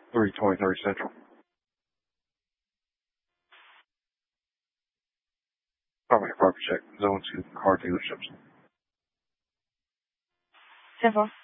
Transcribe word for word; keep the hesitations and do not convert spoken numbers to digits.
three twenty-three Central. Probably a proper check. Zone two car dealerships. ten four.